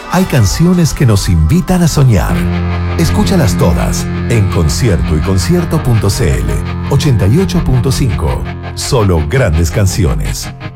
hay canciones que nos invitan a soñar. Escúchalas todas en conciertoyconcierto.cl 88.5. Solo grandes canciones.